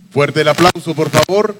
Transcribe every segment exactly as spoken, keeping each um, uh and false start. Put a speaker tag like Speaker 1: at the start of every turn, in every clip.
Speaker 1: Fuerte el aplauso, por favor.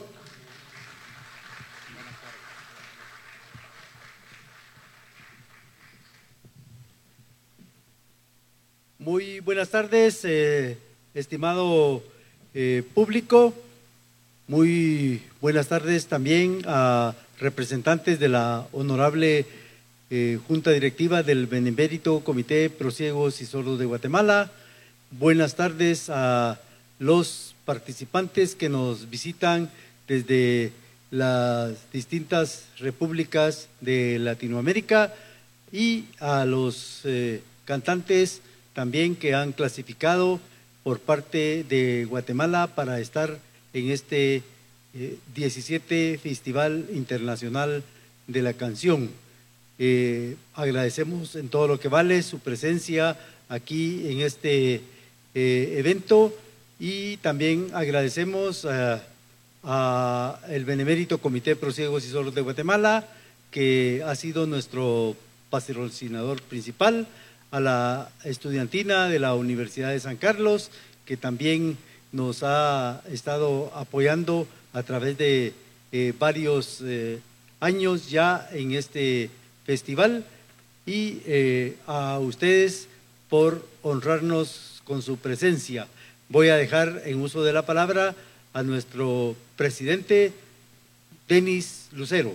Speaker 2: Muy buenas tardes, eh, estimado eh, público. Muy buenas tardes también a representantes de la honorable eh, Junta Directiva del Benemérito Comité Pro Ciegos y Sordos de Guatemala. Buenas tardes a los participantes que nos visitan desde las distintas repúblicas de Latinoamérica y a los eh, cantantes también que han clasificado por parte de Guatemala para estar en este eh, diecisiete Festival Internacional de la Canción. Eh, agradecemos en todo lo que vale su presencia aquí en este eh, evento y también agradecemos a, a el Benemérito Comité Pro Ciegos y Sordos de Guatemala, que ha sido nuestro patrocinador principal, a la estudiantina de la Universidad de San Carlos, que también nos ha estado apoyando a través de eh, varios eh, años ya en este festival, y eh, a ustedes por honrarnos con su presencia. Voy a dejar en uso de la palabra a nuestro presidente, Denis Lucero.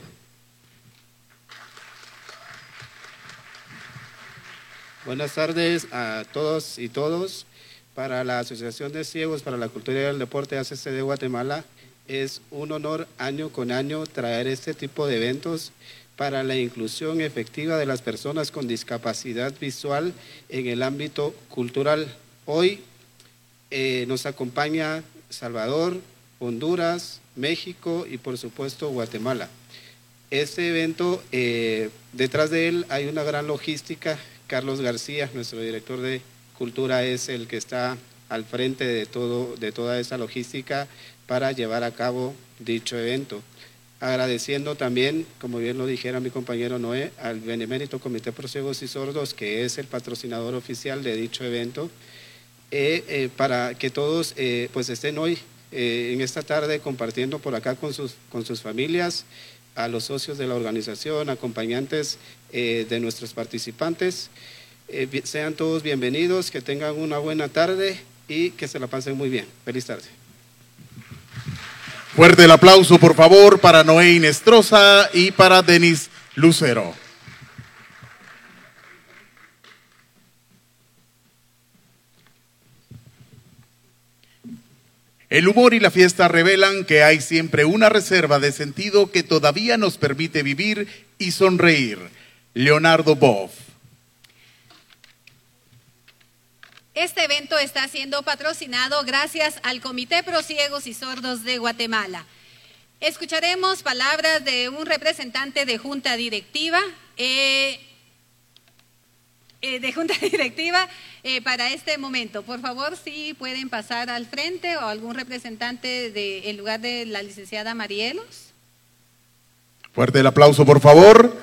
Speaker 3: Buenas tardes a todos y todos. Para la Asociación de Ciegos para la Cultura y el Deporte A C C de Guatemala es un honor año con año traer este tipo de eventos para la inclusión efectiva de las personas con discapacidad visual en el ámbito cultural. Hoy eh, nos acompaña Salvador, Honduras, México y por supuesto Guatemala. Este evento, eh, detrás de él hay una gran logística. Carlos García, nuestro director de Cultura, es el que está al frente de, todo, de toda esa logística para llevar a cabo dicho evento. Agradeciendo también, como bien lo dijera mi compañero Noé, al Benemérito Comité Pro Ciegos y Sordos, que es el patrocinador oficial de dicho evento, eh, eh, para que todos eh, pues estén hoy, eh, en esta tarde, compartiendo por acá con sus, con sus familias, a los socios de la organización, acompañantes eh, de nuestros participantes. Eh, sean todos bienvenidos, que tengan una buena tarde y que se la pasen muy bien. Feliz tarde.
Speaker 1: Fuerte el aplauso, por favor, para Noé Inestrosa y para Denis Lucero. El humor y la fiesta revelan que hay siempre una reserva de sentido que todavía nos permite vivir y sonreír. Leonardo Boff.
Speaker 4: Este evento está siendo patrocinado gracias al Comité Pro Ciegos y Sordos de Guatemala. Escucharemos palabras de un representante de Junta Directiva, eh, eh, de Junta Directiva eh, para este momento. Por favor, si pueden pasar al frente o algún representante del lugar de la licenciada Marielos.
Speaker 1: Fuerte el aplauso, por favor.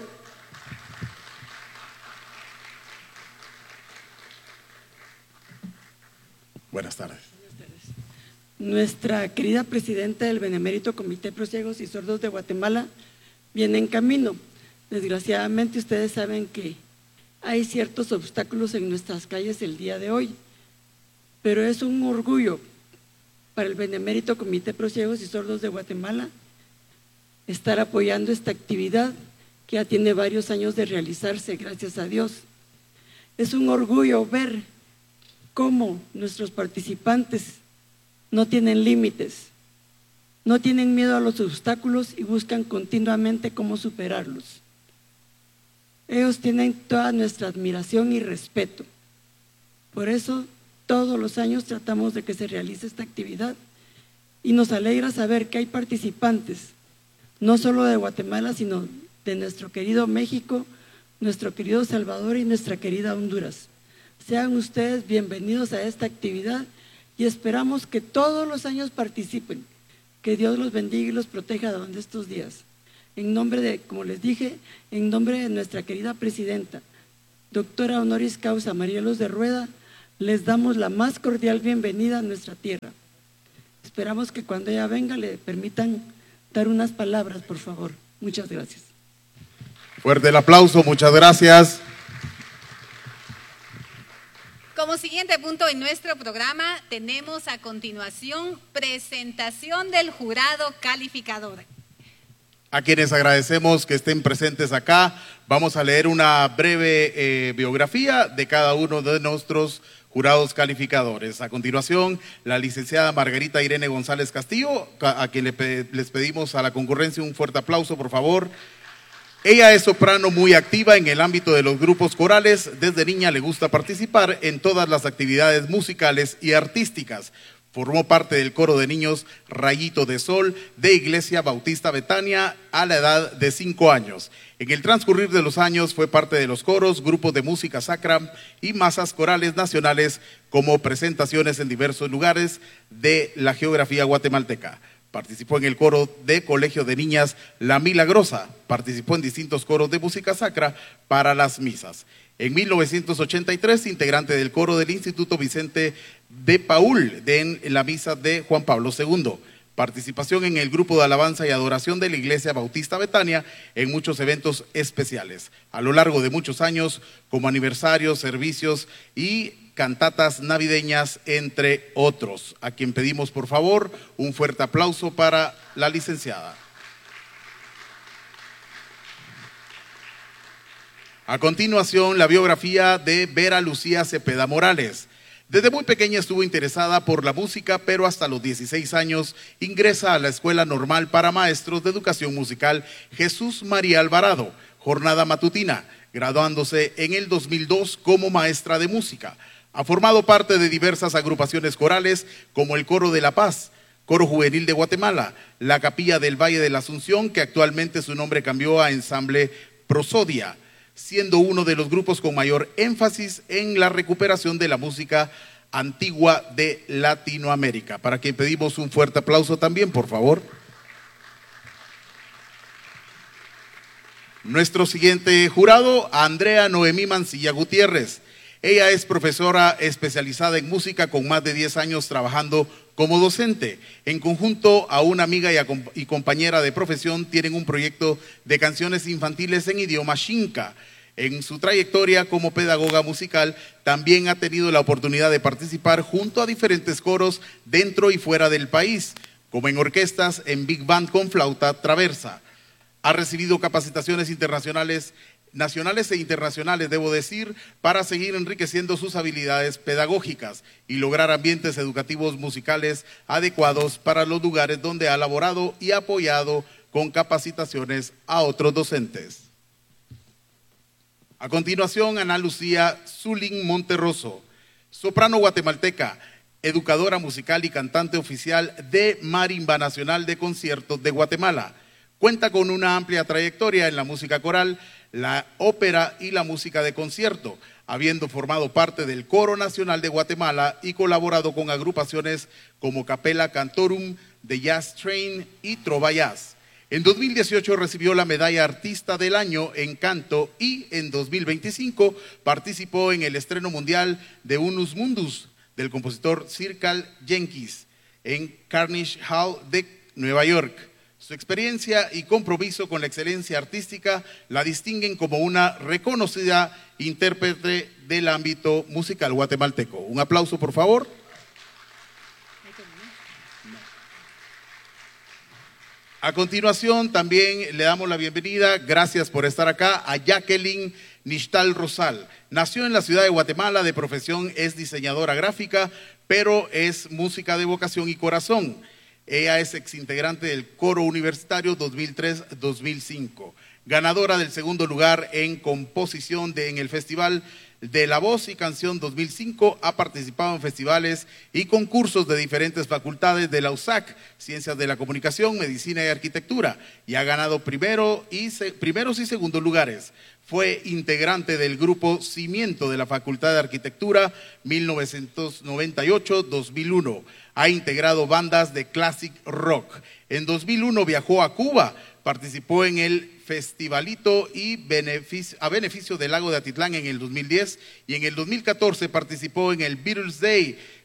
Speaker 1: Buenas tardes.
Speaker 5: Buenas tardes. Nuestra querida presidenta del Benemérito Comité Pro Ciegos y Sordos de Guatemala viene en camino. Desgraciadamente ustedes saben que hay ciertos obstáculos en nuestras calles el día de hoy, pero es un orgullo para el Benemérito Comité Pro Ciegos y Sordos de Guatemala estar apoyando esta actividad que ya tiene varios años de realizarse, gracias a Dios. Es un orgullo ver cómo nuestros participantes no tienen límites, no tienen miedo a los obstáculos y buscan continuamente cómo superarlos. Ellos tienen toda nuestra admiración y respeto. Por eso, todos los años tratamos de que se realice esta actividad y nos alegra saber que hay participantes, no solo de Guatemala, sino de nuestro querido México, nuestro querido Salvador y nuestra querida Honduras. Sean ustedes bienvenidos a esta actividad y esperamos que todos los años participen. Que Dios los bendiga y los proteja durante estos días. En nombre de, como les dije, en nombre de nuestra querida presidenta, doctora honoris causa Marielos de Rueda, les damos la más cordial bienvenida a nuestra tierra. Esperamos que cuando ella venga le permitan dar unas palabras, por favor. Muchas gracias.
Speaker 1: Fuerte el aplauso, muchas gracias.
Speaker 4: Como siguiente punto en nuestro programa, tenemos a continuación presentación del jurado calificador.
Speaker 1: A quienes agradecemos que estén presentes acá, vamos a leer una breve eh, biografía de cada uno de nuestros jurados calificadores. A continuación, la licenciada Margarita Irene González Castillo, a quien le pe- les pedimos a la concurrencia un fuerte aplauso, por favor. Ella es soprano muy activa en el ámbito de los grupos corales. Desde niña le gusta participar en todas las actividades musicales y artísticas. Formó parte del coro de niños Rayito de Sol de Iglesia Bautista Betania a la edad de cinco años. En el transcurrir de los años fue parte de los coros, grupos de música sacra y masas corales nacionales, como presentaciones en diversos lugares de la geografía guatemalteca. Participó en el coro de Colegio de Niñas La Milagrosa. Participó en distintos coros de música sacra para las misas. En mil novecientos ochenta y tres, integrante del coro del Instituto Vicente de Paúl de, en la misa de Juan Pablo segundo. Participación en el grupo de alabanza y adoración de la Iglesia Bautista Betania en muchos eventos especiales. A lo largo de muchos años, como aniversarios, servicios y cantatas navideñas, entre otros. A quien pedimos, por favor, un fuerte aplauso para la licenciada. A continuación, la biografía de Vera Lucía Cepeda Morales. Desde muy pequeña estuvo interesada por la música, pero hasta los dieciséis años ingresa a la Escuela Normal para Maestros de Educación Musical Jesús María Alvarado, jornada matutina, graduándose en el dos mil dos como maestra de música. Ha formado parte de diversas agrupaciones corales como el Coro de la Paz, Coro Juvenil de Guatemala, la Capilla del Valle de la Asunción, que actualmente su nombre cambió a Ensamble Prosodia, siendo uno de los grupos con mayor énfasis en la recuperación de la música antigua de Latinoamérica. Para quien pedimos un fuerte aplauso también, por favor. Nuestro siguiente jurado, Andrea Noemí Mancilla Gutiérrez. Ella es profesora especializada en música con más de diez años trabajando como docente. En conjunto a una amiga y, y compañera de profesión tienen un proyecto de canciones infantiles en idioma xinca. En su trayectoria como pedagoga musical también ha tenido la oportunidad de participar junto a diferentes coros dentro y fuera del país, como en orquestas, en Big Band con flauta traversa. Ha recibido capacitaciones internacionales nacionales e internacionales, debo decir, para seguir enriqueciendo sus habilidades pedagógicas y lograr ambientes educativos musicales adecuados para los lugares donde ha laborado y apoyado con capacitaciones a otros docentes. A continuación, Ana Lucía Zulín Monterroso, soprano guatemalteca, educadora musical y cantante oficial de Marimba Nacional de Conciertos de Guatemala. Cuenta con una amplia trayectoria en la música coral, la ópera y la música de concierto, habiendo formado parte del Coro Nacional de Guatemala y colaborado con agrupaciones como Capella Cantorum, The Jazz Train y Trova Jazz. En dos mil dieciocho recibió la medalla Artista del Año en Canto y en dos mil veinticinco participó en el estreno mundial de Unus Mundus del compositor Circal Jenkins en Carnegie Hall de Nueva York. Su experiencia y compromiso con la excelencia artística la distinguen como una reconocida intérprete del ámbito musical guatemalteco. Un aplauso, por favor. A continuación, también le damos la bienvenida, gracias por estar acá, a Jacqueline Nishtal Rosal. Nació en la ciudad de Guatemala, de profesión es diseñadora gráfica, pero es música de vocación y corazón. Ella es exintegrante del Coro Universitario dos mil tres a dos mil cinco, ganadora del segundo lugar en composición de, en el Festival de la Voz y Canción dos mil cinco, ha participado en festivales y concursos de diferentes facultades de la U S A C, Ciencias de la Comunicación, Medicina y Arquitectura, y ha ganado primero y se, primeros y segundos lugares. Fue integrante del grupo Cimiento de la Facultad de Arquitectura mil novecientos noventa y ocho a dos mil uno. Ha integrado bandas de classic rock. En dos mil uno viajó a Cuba, participó en el Festivalito y beneficio, a beneficio del Lago de Atitlán en el dos mil diez, y en el dos mil catorce participó en el Beatles Day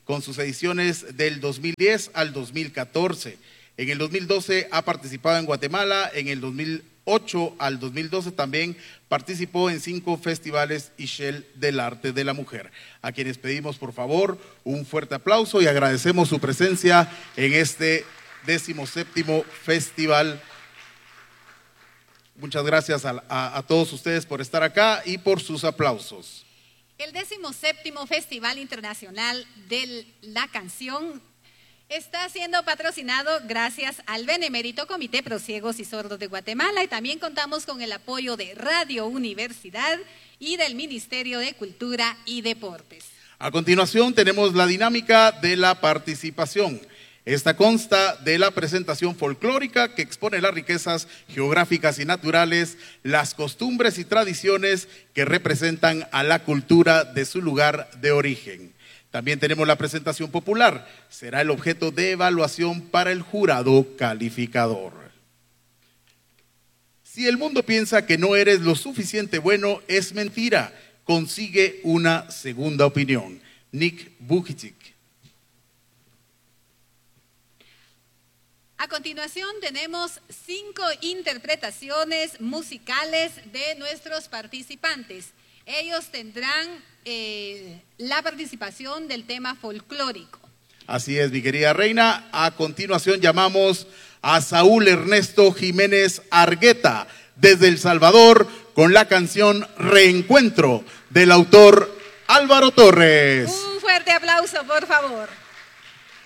Speaker 1: con sus ediciones del dos mil diez al dos mil catorce. En el dos mil doce ha participado en Guatemala, en el dos mil ocho al dos mil doce también participó en cinco festivales Ishel del arte de la mujer, a quienes pedimos por favor un fuerte aplauso y agradecemos su presencia en este decimoséptimo festival. Muchas gracias a, a, a todos ustedes por estar acá y por sus aplausos.
Speaker 4: El decimoséptimo Festival Internacional de la Canción está siendo patrocinado gracias al Benemérito Comité Pro Ciegos y Sordos de Guatemala, y también contamos con el apoyo de Radio Universidad y del Ministerio de Cultura y Deportes.
Speaker 1: A continuación tenemos la dinámica de la participación. Esta consta de la presentación folclórica que expone las riquezas geográficas y naturales, las costumbres y tradiciones que representan a la cultura de su lugar de origen. También tenemos la presentación popular, será el objeto de evaluación para el jurado calificador. Si el mundo piensa que no eres lo suficiente bueno, es mentira. Consigue una segunda opinión. Nick Vujicic.
Speaker 4: A continuación tenemos cinco interpretaciones musicales de nuestros participantes. Ellos tendrán eh, la participación del tema folclórico.
Speaker 1: Así es, mi querida reina. A continuación llamamos a Saúl Ernesto Jiménez Argueta, desde El Salvador, con la canción Reencuentro, del autor Álvaro Torres.
Speaker 4: Un fuerte aplauso, por favor.